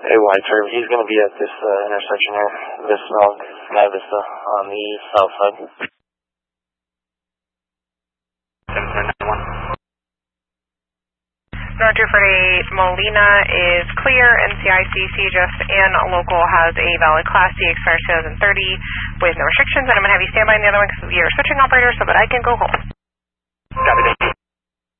Hey, White Turb, he's going to be at this intersection here, this Sky Vista on the south side. 791. North 248 Molina is clear. NCIC, CHS, and local has a valid Class C expires 2030 with no restrictions, and I'm going to have you stand by in the other one because you're a switching operator so that I can go home. Copy that.